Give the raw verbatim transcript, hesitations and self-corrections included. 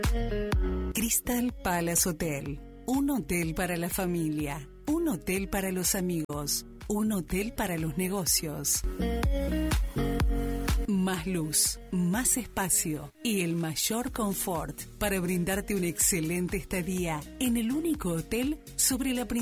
Crystal Palace Hotel. Un hotel para la familia. Un hotel para los amigos. Un hotel para los negocios. Más luz, más espacio y el mayor confort para brindarte una excelente estadía en el único hotel sobre la